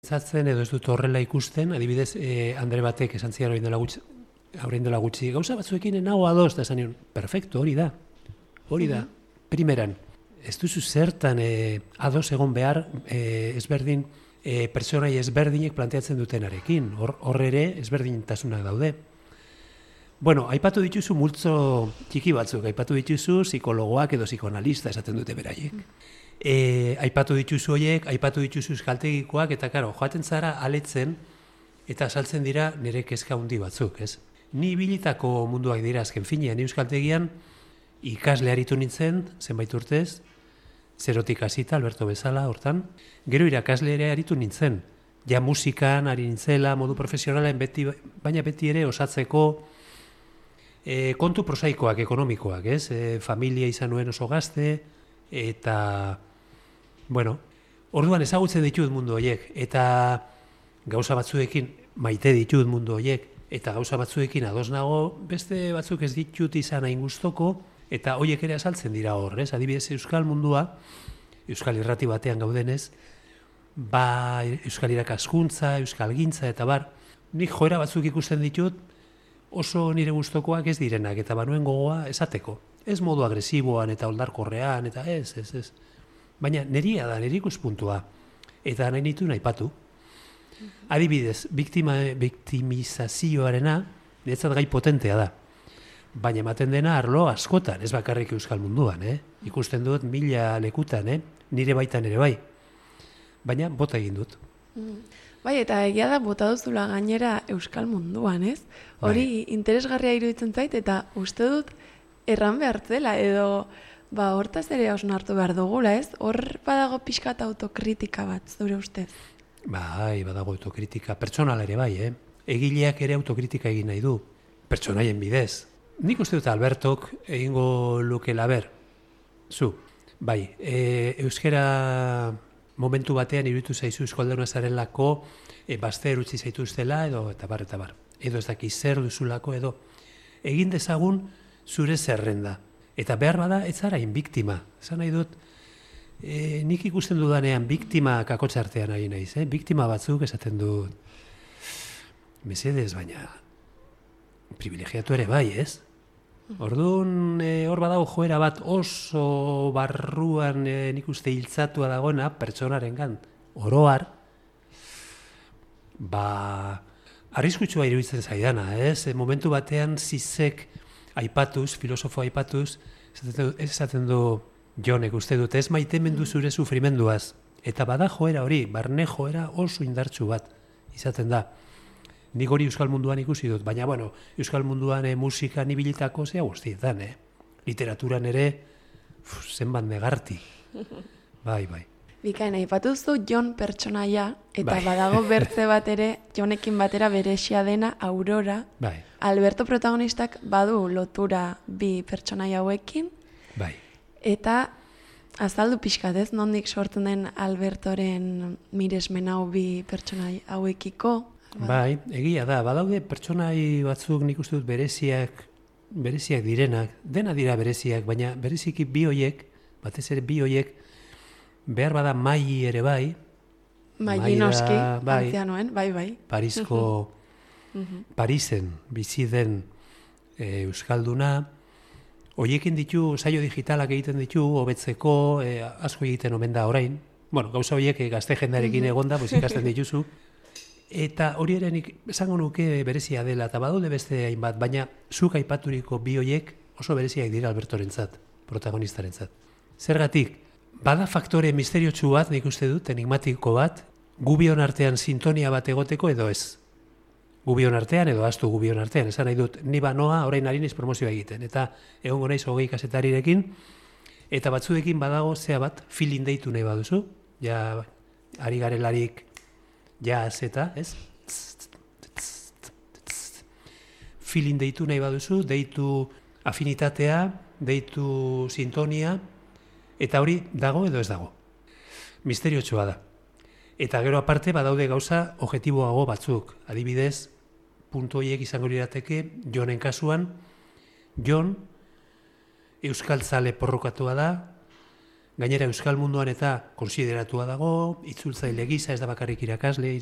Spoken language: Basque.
Zatzen edo ez dut horrela ikusten, adibidez, Andre batek esan zidan orain dela gutxi, gauza batzuekin nago ados, da esan nion, perfecto, hori da. Primeran, ez duzu zertan ados egon behar ezberdin, pertsonai ezberdinek planteatzen dutenarekin, hor ere ezberdintasunak daude. Bueno, aipatu dituzu multzo txiki batzuk, aipatu dituzu psikologoak edo psikoanalista esaten dute beraiek. Aipatu dituzu horiek, aipatu dituzu euskaltegikoak, eta karo, joaten zara aletzen eta saltzen dira nire kezka handi batzuk, ez? Ni ibilitako munduak dira azken finean, ni euskaltegian ikasle aritu nintzen, zenbait urtez, zerotik hasita, Alberto bezala, hortan, gero irakasle ere aritu nintzen, ja musikan ari nintzela, modu profesionalen baina beti ere osatzeko kontu prosaikoak, ekonomikoak, ez? Familia izan nuen oso gazte, eta, bueno, orduan ezagutzen ditut mundu horiek, eta gauza batzuekin maite ditut mundu horiek, eta gauza batzuekin ados nago, beste batzuk ez ditut izan hain gustoko, eta horiek ere azaltzen dira hor, ez? Adibidez, euskal mundua, euskal irrati batean gaudenez, ba, euskal irakaskuntza, euskal gintza, eta bar, nik joera batzuk ikusten ditut, oso nire gustokoak ez direnak, eta banuen gogoa esateko. Ez modu agresiboan eta oldarkorrean, eta ez. Baina neria da, nire ikuspuntua. Eta nahi nitu aipatu. Adibidez, biktimizazioarena, niretzat gai potentea da. Baina ematen dena arlo askotan, ez bakarrik euskal munduan, Ikusten dut 1000 lekutan, nire baitan ere bai. Baina bota egin dut. Bai, eta egia da bota duzula gainera euskal munduan, ez? Hori interesgarria iruditzen zait, eta uste dut erran behartzela, edo hortaz ere hausnartu behar dugula, ez? Hor badago pixkat autokritika bat, zure ustez? Bai, badago autokritika, pertsonal ere bai, Egileak ere autokritika egin nahi du, pertsonaien bidez. Nik uste dut Albertok egingo lukela ber, zu, bai, euskera momentu batean iruditu zaizu euskalduna zarelako, bazter utzi zaituztela, edo eta bar. Edo ez daki zer duzulako, edo egin dezagun zure zerrenda. Eta behar bada, ez zara biktima. Esan nahi dut, nik ikusten dudanean biktima kakotxartean ari naiz, biktima batzuk esaten dut, mesedez, baina privilegiatu ere bai, ez? Orduan, hor badago joera bat oso barruan nik uste hiltzatua dagoena pertsonarengan oroar, arriskutsua iruditzen zaidana, ez? Momentu batean Zizek aipatuz, filosofo aipatuz, esaten du Jonek uste dut, ez maitemendu zure sufrimenduaz. Eta bada joera hori, barne joera oso indartsu bat izaten da. Nik hori euskal munduan ikusi dut, baina, bueno, euskal munduan musikan ibilitako zea guztietan, Literaturan ere, zenbat negarti. Bai. Bikain, aipatuzu Jon pertsonaia, eta badago bertze bat ere, Jonekin batera beresia dena Aurora. Bai. Alberto protagonistak badu lotura bi pertsonaia hauekin. Bai. Eta azaldu pixkat ez, nondik sortzen den Albertoren miresmen hau bi pertsonaia hauekiko. Bai, egia da, badaude pertsonai batzuk nik uste dut bereziak direnak, dena dira bereziak, baina bereziki bi hoiek, batez ere bi hoiek, behar bada Mai ere bai. Mai noski, antzianoen, bai. Parisko, Parisen bizi den euskalduna, hoiekin ditu, saio digitalak egiten ditu, hobetzeko, asko egiten omen da orain. Bueno, gauza horiek gazte jendarekin egonda, ikasten dituzu. Eta hori ere nik esango nuke berezia dela, eta badaude beste hainbat, baina zuk aipaturiko bi hoiek oso bereziak dira Albertorentzat, protagonistarentzat. Zergatik, bada faktore misteriotsu bat, nik uste dut, enigmatiko bat, gubion artean sintonia bat egoteko edo ez. Gubion artean edo astu gubion artean, esan nahi dut, ni banoa orain ari naiz promozioa egiten, eta egongo naiz 20 kazetarirekin, eta batzuekin badago zea bat, feeling deitu nahi baduzu, ja, ari garelarik, jazz eta, ez? Feeling deitu nahi baduzu, deitu afinitatea, deitu sintonia, eta hori dago edo ez dago. Misteriotsua da. Eta gero aparte badaude gauza objektiboago batzuk. Adibidez, puntu horiek izango lirateke, Jonen kasuan, Jon euskaltzale porrokatua da, gainera euskal munduan eta konsideratua dago, itzultzaile gisa, ez da bakarrik irakasle,